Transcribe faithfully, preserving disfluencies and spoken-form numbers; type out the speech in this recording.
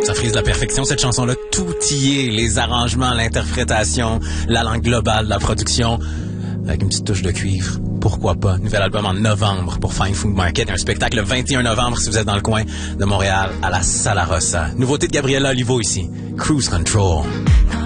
Ça frise de la perfection, cette chanson-là. Tout y est. Les arrangements, l'interprétation, la langue globale de la production. Avec une petite touche de cuivre. Pourquoi pas? Nouvel album en novembre pour Fine Food Market. Un spectacle le vingt et un novembre si vous êtes dans le coin de Montréal à la Sala Rossa. Nouveauté de Gabriella Olivo ici. Cruise Control.